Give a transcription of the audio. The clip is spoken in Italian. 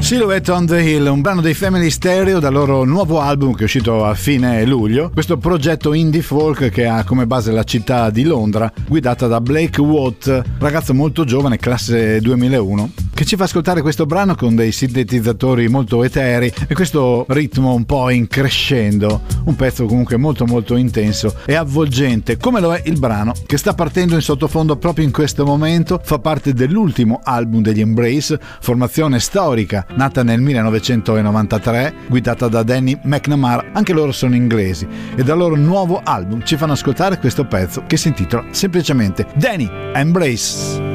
Silhouette on the Hill, un brano dei Family Stereo dal loro nuovo album che è uscito a fine luglio. Questo progetto indie folk che ha come base la città di Londra, guidata da Blake Watt, ragazzo molto giovane, classe 2001, che ci fa ascoltare questo brano con dei sintetizzatori molto eterei e questo ritmo un po' in crescendo, un pezzo comunque molto molto intenso e avvolgente, come lo è il brano che sta partendo in sottofondo proprio in questo momento. Fa parte dell'ultimo album degli Embrace, formazione storica nata nel 1993, guidata da Danny McNamara, anche loro sono inglesi, e dal loro nuovo album ci fanno ascoltare questo pezzo che si intitola semplicemente Danny Embrace.